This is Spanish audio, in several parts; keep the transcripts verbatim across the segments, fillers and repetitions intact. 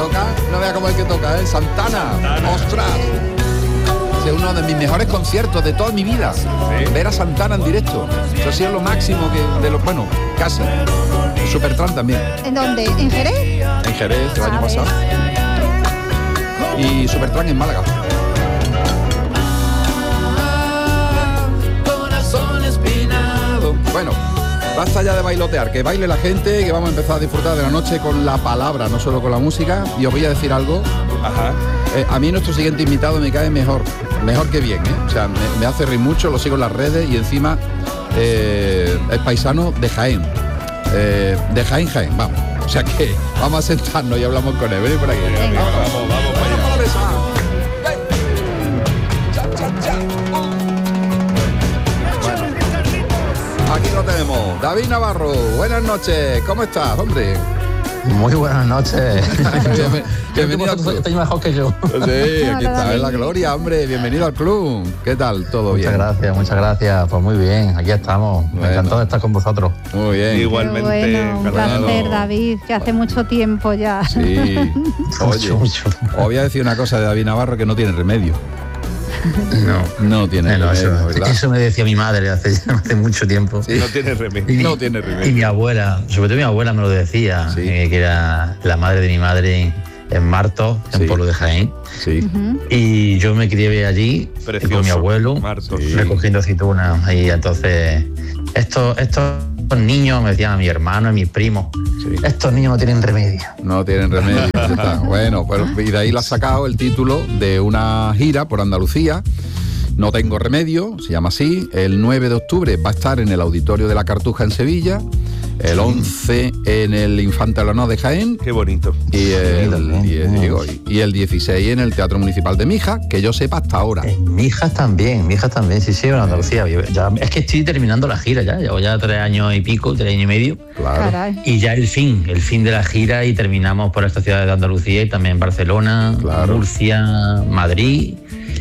toca, no vea cómo es que toca, ¿eh? Santana, Santana. ¡Ostras! Es uno de mis mejores conciertos de toda mi vida. ¿Sí? Ver a Santana en directo. Eso ha sido lo máximo que de los, bueno, casi. Supertramp también. ¿En dónde? ¿En Jerez? En Jerez, el año pasado. Y Supertramp en Málaga. Corazón espinado. Bueno, basta ya de bailotear, que baile la gente, que vamos a empezar a disfrutar de la noche con la palabra, no solo con la música. Y os voy a decir algo. Ajá. Eh, a mí nuestro siguiente invitado me cae mejor, mejor que bien, ¿eh? O sea, me, me hace reír mucho, lo sigo en las redes y encima eh, es paisano de Jaén, eh, de Jaén, Jaén, vamos. O sea que vamos a sentarnos y hablamos con él. Ven por aquí. Venga, venga, vamos, vamos, vamos para allá. Bueno, aquí lo tenemos, David Navarro. Buenas noches, ¿cómo estás, hombre? Muy buenas noches. Bienven, bienvenido al club. Estoy mejor que yo. Sí, aquí está, es la gloria, hombre. Bienvenido al club. ¿Qué tal? ¿Todo bien? Muchas gracias, muchas gracias. Pues muy bien, aquí estamos. Me bueno. encantó de estar con vosotros. Muy bien. Igualmente. Bueno, un placer, David, que hace mucho tiempo ya. Sí. Oye, Mucho, mucho. os voy a decir una cosa de David Navarro que no tiene remedio. No. No tiene Bueno, remedio, eso, ¿verdad? eso me decía mi madre hace, hace mucho tiempo. Sí. No tiene remedio. Y, No tiene remedio. Y mi abuela, sobre todo mi abuela me lo decía, Sí. eh, que era la madre de mi madre en Martos, en Sí. Pueblo de Jaén. Sí. Ujú. Y yo me crié allí Precioso, con mi abuelo, Martos. Sí. recogiendo aceitunas. Y entonces, estos, estos niños, me decían a mi hermano y mis primos, Sí. estos niños no tienen remedio. No tienen remedio. Ya está. Bueno, pues y de ahí le ha sacado el título de una gira por Andalucía. No tengo remedio, se llama así. El nueve de octubre va a estar en el Auditorio de la Cartuja en Sevilla. El once en el Infante Leonor de Jaén. Qué bonito. Y el, Bonito, y, el- ¿no? digo, y- y el dieciséis en el Teatro Municipal de Mijas, que yo sepa hasta ahora. Eh, mi hija también, mi hija también, sí, sí, en Andalucía. Yo ya- es que estoy terminando la gira ya, llevo ya tres años y pico, tres años y medio. Claro. Caray. Y ya el fin, el fin de la gira y terminamos por estas ciudades de Andalucía y también Barcelona, Claro. Murcia, Madrid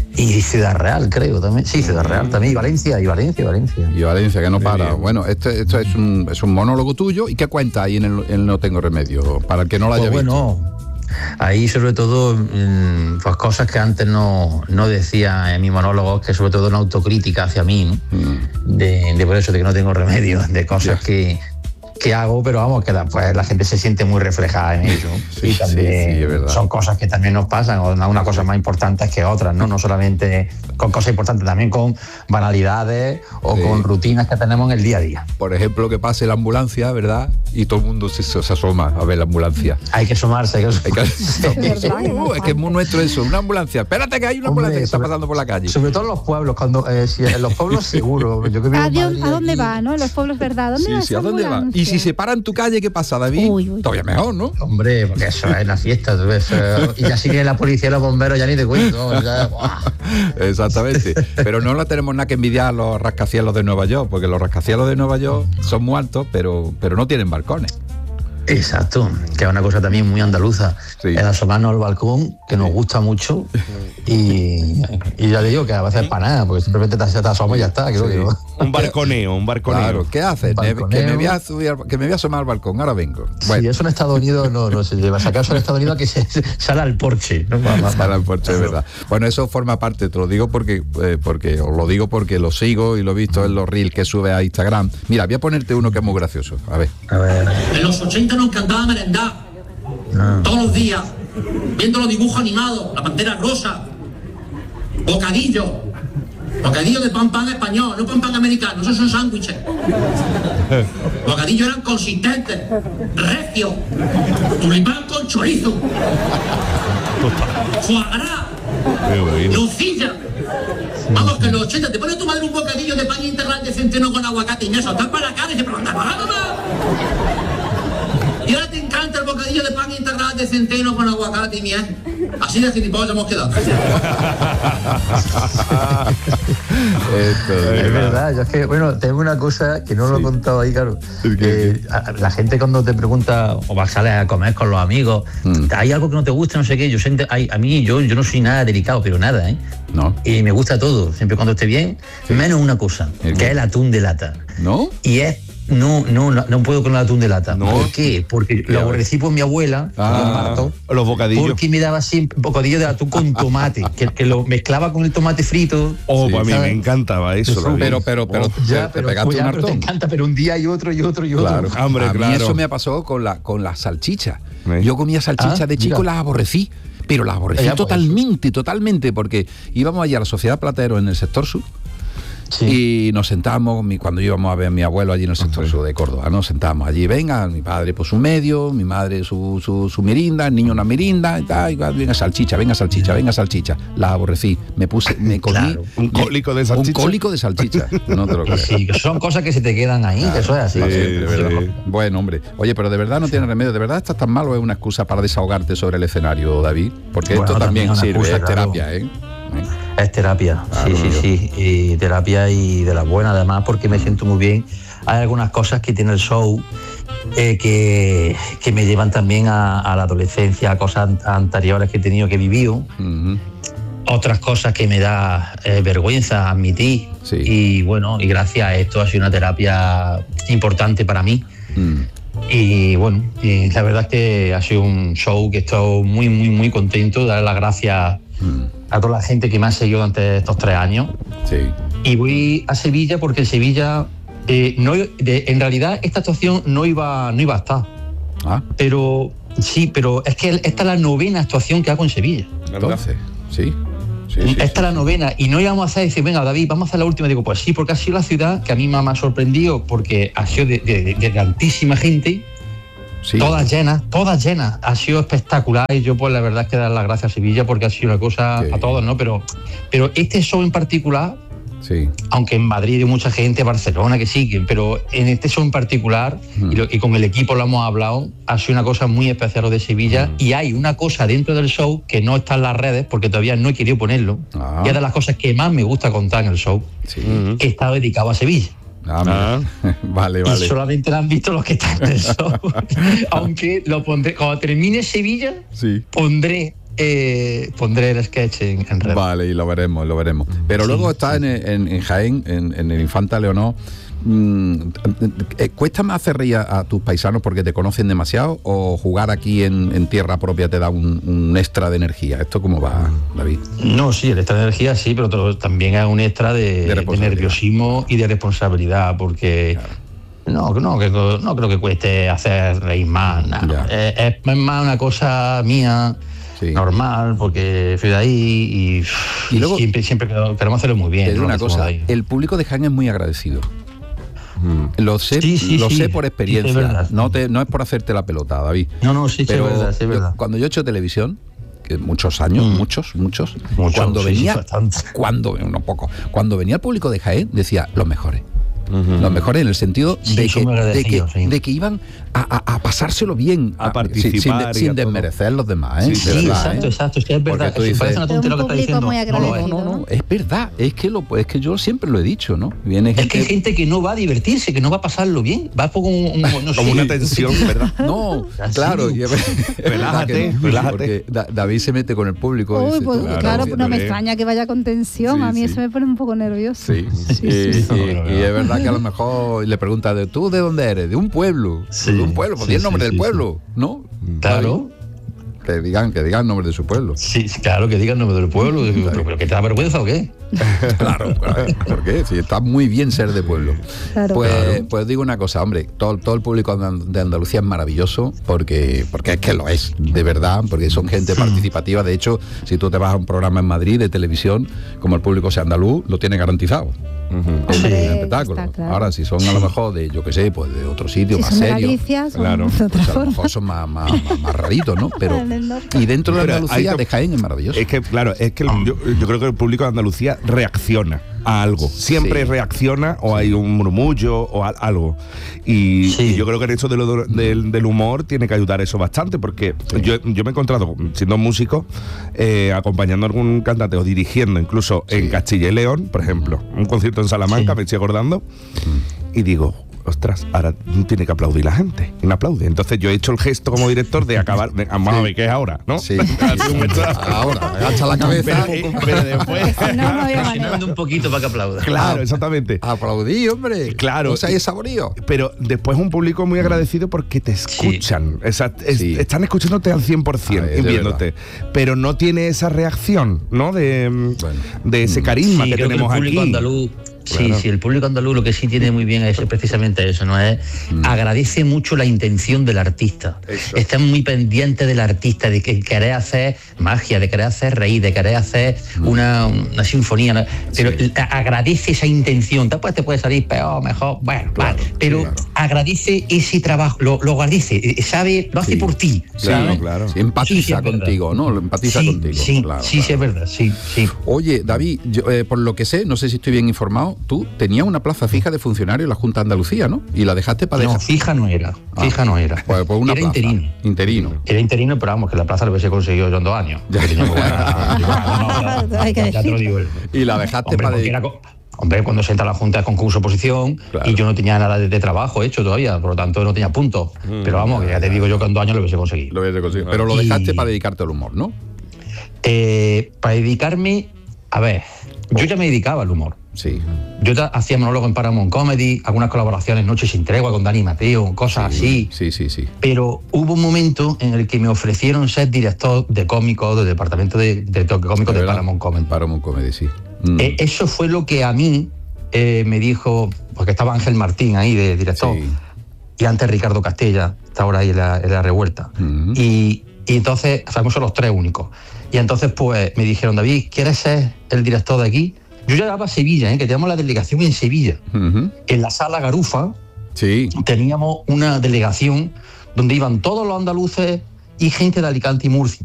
y Ciudad Real, creo también. Sí, Ciudad Real también, y Valencia, y Valencia, y Valencia. Y Valencia, que no Muy para. bien. Bueno, esto, esto es, un, es un monólogo tuyo. ¿Y qué cuenta ahí en el, en el No Tengo Remedio? Para el que no lo haya Pues visto. bueno, ahí sobre todo mm, pues cosas que antes no, no decía en mi monólogo, que sobre todo una autocrítica hacia mí, ¿no? Mm. de, de por eso de que no tengo remedio, de cosas Ya. que, que hago, pero vamos, que la, pues, la gente se siente muy reflejada en ello. Sí, y también sí, sí, es verdad. son cosas que también nos pasan, o una, una cosa más importantes que otras, ¿no? No solamente con cosas importantes, también con banalidades o Sí. con rutinas que tenemos en el día a día. Por ejemplo, que pase la ambulancia, ¿verdad? Y todo el mundo se, se asoma a ver la ambulancia. Hay que sumarse, hay que Hay que- sumarse. verdad, que no Uh, es que es muy nuestro eso, una ambulancia. Espérate que hay una Hombre, ambulancia que está sobre- pasando por la calle. Sobre todo en los pueblos, cuando eh, si en los pueblos seguro. Yo que vivo ¿A, en dónde- Madrid, ¿A dónde aquí- va, no? En los pueblos, ¿verdad? ¿Dónde Sí, va sí, esa ¿a dónde va? ambulancia? Y si se para en tu calle, ¿qué pasa, David? Uy, uy. Todavía mejor, ¿no? Hombre, porque eso es la fiesta, tú ves, eh, y ya si viene la policía y los bomberos, ya ni te cuento. Ya, ¡buah! Exactamente. Pero no la tenemos nada que envidiar a los rascacielos de Nueva York, porque los rascacielos de Nueva York son muy altos, pero, pero no tienen balcones. Exacto, que es una cosa también muy andaluza, Sí. el asomarnos al balcón, que nos gusta mucho, y, y ya digo que a veces es para nada, porque simplemente te, te asomas y ya está, creo Sí. que no. Un barconeo, un barconeo. Claro, ¿qué haces? Un Ne- balconeo. Que me, voy a subir al- que me voy a asomar al balcón, ahora vengo. Si eso en Estados Unidos no, no se lleva, si acaso en Estados Unidos que se, se sale al porche, ¿no? Va, va, va. Sale al porche, es verdad. Bueno, eso forma parte, te lo digo porque, eh, porque os lo digo porque lo sigo y lo he visto en los reels que sube a Instagram. Mira, voy a ponerte uno que es muy gracioso. A ver. A ver, En los ochenta nos encantaba merendar todos los días, viendo los dibujos animados, la pantera rosa, bocadillo, bocadillo de pan pan español, no pan pan americano, esos son sándwiches. Bocadillos eran consistentes, recios, tulipán con chorizo, foie gras, Qué bueno. nocilla. Vamos, que en los ochenta te pone tu madre un bocadillo de pan integral de centeno con aguacate y eso, tapa la cara y se pregunta, mamá, mamá. Y ahora te encanta el bocadillo de pan integral de centeno con aguacate y miel. Así de gilipollas hemos quedado. Esto, de es verdad. verdad, yo es que, bueno, tengo una cosa que no lo he Sí. contado ahí, claro. ¿El qué? que a- la gente cuando te pregunta o vas sales a comer con los amigos, Mm. hay algo que no te gusta, no sé qué, yo siento, hay- a mí yo, yo no soy nada delicado, pero nada, ¿eh? ¿No? Y me gusta todo, siempre cuando esté bien, menos una cosa, ¿El que qué? es el atún de lata. ¿No? Y es No, no, no, no puedo con el atún de lata. No. ¿Por qué? Porque lo aborrecí por mi abuela, Ah, en Marto, los bocadillos. porque me daba siempre bocadillo de atún con tomate, que, que lo mezclaba con el tomate frito. Oh, Sí, pues a mí ¿sabes? me encantaba eso. Eso, David. Pero, pero, pero, Oh, te- Ya, te pero, pegaste pues ya, un pero te hartón. encanta, pero un día y otro y otro y otro. Claro. Hombre, a mí claro. eso me pasó con la con las salchichas. ¿Eh? Yo comía salchichas Ah, de chico y mira. las aborrecí, pero las aborrecí Ya, pues totalmente, totalmente, porque íbamos allá a la Sociedad Platero en el sector sur. Sí. Y nos sentábamos, mi- cuando íbamos a ver a mi abuelo allí en el sector sur de Córdoba, nos sentábamos allí, venga, mi padre pues su medio, mi madre su, su, su mirinda, el niño una mirinda, y tal, y va, venga salchicha, venga salchicha, venga salchicha. Las aborrecí, me puse, me comí Claro. Un cólico de salchicha. un cólico de salchicha, no te lo Que crees. sí, que son cosas que se te quedan ahí, que eso es así. Sí, De verdad. sí. Bueno, hombre. Oye, pero de verdad no tiene remedio. ¿De verdad estás tan mal o es una excusa para desahogarte sobre el escenario, David? Porque Bueno, esto también, también es una sirve, excusa, es claro. terapia, ¿eh? ¿Eh? Es terapia, Claro, sí, sí, yo. sí. Y terapia y de la buena, además, porque me siento muy bien. Hay algunas cosas que tiene el show eh, que, que me llevan también a, a la adolescencia, a cosas an- anteriores que he tenido que vivir. Ujú. Otras cosas que me da eh, vergüenza admitir. Sí. Y bueno, y gracias a esto ha sido una terapia importante para mí. Mm. Y bueno, y la verdad es que ha sido un show que estoy muy, muy, muy contento. Dar las gracias Mm. a toda la gente que me ha seguido durante estos tres años. Sí. Y voy a Sevilla porque en Sevilla, eh, no, de- en realidad, esta actuación no iba, no iba a estar. Ah, Pero sí, pero es que esta es la novena actuación que hago en Sevilla. entonces, sí. Sí, sí, esta sí. es la novena. Y no íbamos a hacer, decir, venga, David, vamos a hacer la última. Digo, pues sí, porque ha sido la ciudad que a mí me ha sorprendido porque ha sido de, de, de, de tantísima gente. Sí. Todas llenas, todas llenas. Ha sido espectacular y yo pues la verdad es que dar las gracias a Sevilla porque ha sido una cosa Sí. a todos, ¿no? Pero, pero este show en particular, Sí. aunque en Madrid hay mucha gente, Barcelona que sí, que- pero en este show en particular, Mm. y, lo- y con el equipo lo hemos hablado, ha sido una cosa muy especial lo de Sevilla Mm. y hay una cosa dentro del show que no está en las redes porque todavía no he querido ponerlo. Ah. Y es de las cosas que más me gusta contar en el show, Sí. Ujú. que está dedicado a Sevilla. Ah, mira. Vale, vale. Y solamente lo han visto los que están en el show. Aunque lo pondré, cuando termine Sevilla, Sí. pondré eh, pondré el sketch en, en redes. Vale, y lo veremos, lo veremos. Pero Sí, luego está sí. en, en- en Jaén, en, en el Infanta Leonor. Mm, eh, ¿Cuesta más hacer reír a, a tus paisanos porque te conocen demasiado o jugar aquí en, en tierra propia te da un, un extra de energía? ¿Esto cómo va, David? No, sí, el extra de energía sí, pero todo- también es un extra de, De de responsabilidad. nerviosismo y de responsabilidad, porque no, no, que- no creo que cueste hacer reír más. nada. Ya. Es, es más una cosa mía, Sí. normal, porque soy de ahí y, Y luego- siempre, siempre queremos queremos hacerlo muy bien. Te digo ¿no? una Lo hacemos cosa, ahí. el público de Jaén es muy agradecido. Lo sé, Sí, sí, lo sí. sé por Sí, experiencia. es verdad. no, te, no es por hacerte la pelota, David. No, no, sí, sí, Pero es verdad, sí, es yo- verdad. cuando yo he hecho televisión, que muchos años, Mm. muchos, muchos, Mucho, cuando sí, venía, sí, bastante. cuando, no poco, cuando venía el público de Jaén, decía los mejores. Los mejores en el sentido Sí, de, que, son muy de, que, agradecidos, sí. de que iban a, a- a pasárselo bien, A sin- participar sin, y sin a todo. desmerecer los demás, ¿eh? Sí, De sí, verdad, exacto, ¿eh? exacto, es que es Porque verdad. tú Si dices- parece una Es un tontería lo que está público diciendo. muy No lo es. agradecido. No, no, no, es verdad, es que lo es que yo siempre lo he dicho, ¿no? Viene Es gente, que hay gente que no va a divertirse, que no va a pasarlo bien, va por un, un- no sé. Como una tensión, ¿verdad? no, Así. claro, y es verdad- es verdad Relájate, que no, relájate. Porque Da- David se mete con el público. y Uy, dice, pues, tú, claro, sí, no me sí. extraña que vaya con tensión. Sí, a mí sí. eso me pone un poco nervioso. Sí, Sí, y, sí, sí. y- y es verdad que a lo mejor le pregunta de tú de dónde eres, de un pueblo, Sí, de un pueblo, pues sí, di el nombre sí, del sí, pueblo, ¿no? Claro. Que digan, que digan el nombre de su pueblo. Sí, sí, claro, que digan el nombre del pueblo. Digo, ¿Pero, pero que te da vergüenza o qué? Claro, claro, ¿por qué? Si está muy bien ser de pueblo. Claro. Pues, Claro. pues digo una cosa, hombre, todo, todo el público de Andalucía es maravilloso porque, porque es que lo es, de verdad, porque son gente participativa. De hecho, si tú te vas a un programa en Madrid de televisión, como el público sea andaluz, lo tiene garantizado. El Hombre, espectáculo. está claro. Ahora, si son a lo mejor de, yo qué sé, pues de otro sitio, Si más son de serio. Galicia, son claro. de otra Pues a lo forma. mejor son más, más, más, más raritos, ¿no? Pero, En el norte. y dentro de Pero Andalucía, hay to- de Jaén es maravilloso. Es que, claro, es que el- yo, yo creo que el público de Andalucía reacciona a algo. Siempre Sí. reacciona o hay un murmullo o a- algo. Y, Sí. y yo creo que en eso de lo- del, del humor tiene que ayudar eso bastante, porque yo, yo me he encontrado, siendo músico, eh, acompañando a algún cantante o dirigiendo, incluso en Castilla y León, por ejemplo, un concierto en Salamanca, Sí. me estoy acordando, y digo, ostras, ahora tiene que aplaudir la gente. Y no aplaude. Entonces yo he hecho el gesto como director de acabar. De, vamos a ver qué es ahora, ¿no? Sí. Ahora, agacha la cabeza. Pero, pero después. No, no había manera. Presionando un poquito para que aplauda. Claro, exactamente. Aplaudí, hombre. Claro. No seáis saborío. Pero después un público muy agradecido porque te escuchan. Sí. O sea, es, Sí. están escuchándote al cien por ciento A ver, y de viéndote. Pero no tiene esa reacción, ¿no? De, Bueno. de ese carisma Sí, que creo que el tenemos público aquí. andaluz, sí, Claro. sí, el público andaluz lo que sí tiene muy bien es precisamente eso, ¿no? Es Mm. agradece mucho la intención del artista. Eso. Está muy pendiente del artista, de que querer hacer magia, de querer hacer reír, de querer hacer Mm. una, una sinfonía, ¿no? Pero l- agradece esa intención. Después te puede salir peor, mejor, bueno, Claro, vale, pero claro. agradece ese trabajo, lo, lo agradece, eh, sabe, lo hace Sí. por ti, Claro, ¿sabes? claro. Sí, empatiza Sí, sí, es verdad. contigo, ¿no? Lo empatiza Sí, contigo. sí, claro, sí, claro. sí, es verdad, sí, sí. Oye, David, yo, eh, por lo que sé, no sé si estoy bien informado, tú tenías una plaza fija de funcionario en la Junta de Andalucía, ¿no? Y la dejaste para No, dejar. fija no era, Ah, fija no era. Pues, pues una era plaza. interino. Interino. Era interino, pero vamos, que la plaza lo hubiese conseguido yo en dos años. Ya. Que tenía muy buena- no, no, Hay que ya te lo digo. Y la dejaste Hombre, para porque dedicar. era co- hombre, cuando se entra a la Junta de concurso oposición Claro. y yo no tenía nada de, de trabajo hecho todavía, por lo tanto no tenía puntos. Pero vamos, que ya te digo yo que en dos años lo hubiese conseguido. Lo hubiese conseguido. Pero lo Y- dejaste para dedicarte al humor, ¿no? Eh, para dedicarme, a ver, yo ya me dedicaba al humor. Sí. Yo ta- hacía monólogo en Paramount Comedy, algunas colaboraciones Noche sin Tregua con Dani Mateo, cosas así. Sí, sí, sí. Pero hubo un momento en el que me ofrecieron ser director de cómicos del departamento de, de toque cómicos de ¿Verdad? Paramount Comedy. Paramount Comedy, sí. Mm. Eh, eso fue lo que a mí eh, me dijo, porque estaba Ángel Martín ahí de director, Sí. y antes Ricardo Castella, está ahora ahí en la, en la revuelta. Ujú. y, y entonces, fuimos los tres únicos. Y entonces pues me dijeron, David, ¿quieres ser el director de aquí? Yo ya llegaba a Sevilla, ¿eh? Que teníamos la delegación en Sevilla. Ujú. En la sala Garufa Sí. teníamos una delegación donde iban todos los andaluces y gente de Alicante y Murcia.